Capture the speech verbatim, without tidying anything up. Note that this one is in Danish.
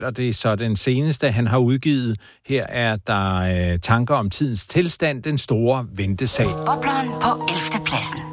og det er så den seneste, han har udgivet. Her er der øh, tanker om tidens tilstand, den store ventesag. Bobleren på ellevte pladsen.